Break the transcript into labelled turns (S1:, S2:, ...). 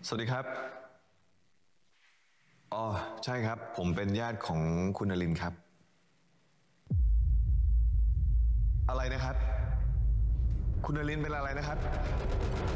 S1: สวัสดีครับอ๋อใช่ครับผมเป็นญาติของคุณนลินครับอะไรนะครับคุณนลินเป็นอะไรนะครับ